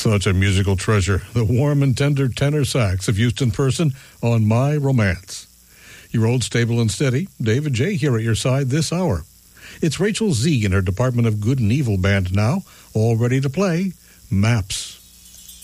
Such a musical treasure, the warm and tender tenor sax of Houston Person on My Romance. Your old stable and steady, David J. here at your side this hour. It's Rachel Z. and her Department of Good and Evil band now, all ready to play Maps.